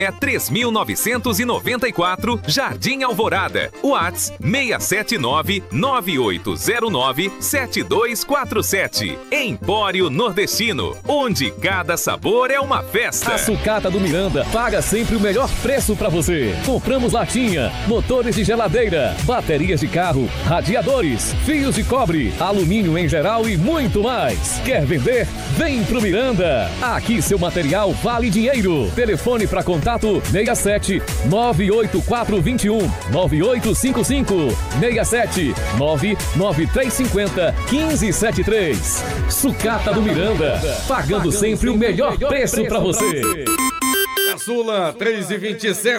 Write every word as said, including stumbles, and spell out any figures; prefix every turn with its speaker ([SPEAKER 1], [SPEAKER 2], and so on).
[SPEAKER 1] É três mil novecentos e noventa e quatro, Jardim Alvorada. Whats seis sete nove, nove oito zero nove, sete dois quatro sete. Empório Nordestino, onde cada sabor é uma festa.
[SPEAKER 2] A Sucata do Miranda paga sempre o melhor preço para você. Compramos latinha, motores de geladeira, baterias de carro, radiadores, fios de cobre, alumínio em geral e muito mais. Quer vender? Vem pro Miranda. Aqui seu material vale dinheiro. Telefone para contato seis sete nove oito quatro dois um nove oito cinco cinco, seis sete nove nove três cinco zero um cinco sete três. Sucata do Miranda, pagando sempre o melhor preço para você.
[SPEAKER 3] Caçula três e vinte e sete.